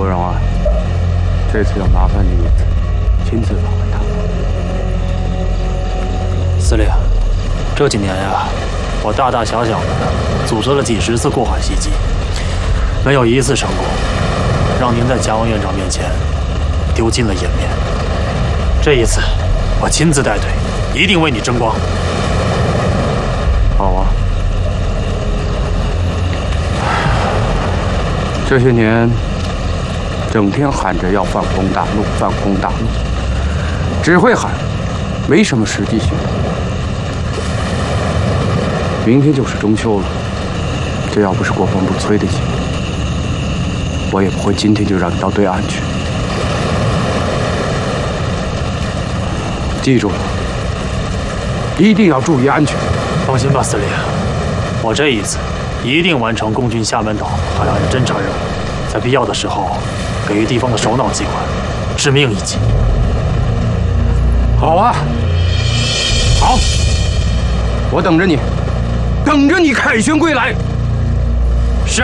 何荣安，这次要麻烦你亲自访问他。 司令，这几年呀，我大大小小的组织了几十次过海袭击，没有一次成功，让您在蒋委员长面前丢尽了颜面。这一次，我亲自带队，一定为你争光。 好啊。这些年，整天喊着要反攻大陆，反攻大陆，只会喊，没什么实际行动。明天就是中秋了，这要不是国防部催得紧，我也不会今天就让你到对岸去。记住了，一定要注意安全。 放心吧，司令，我这一次一定完成共军厦门岛海岸侦察任务，在必要的时候，给予地方的首脑机关致命一击。 好啊，好，我等着你，等着你凯旋归来。是。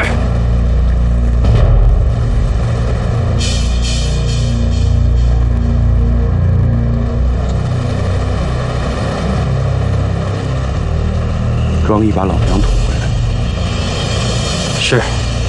庄毅把老娘捅回来。 是。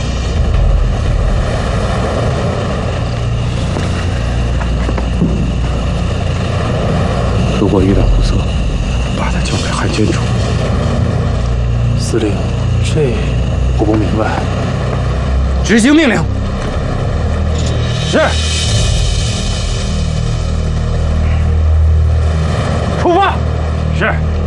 如果遇到不测，把他交给汉奸处理。 司令，这我不明白。 执行命令。是。出发。是。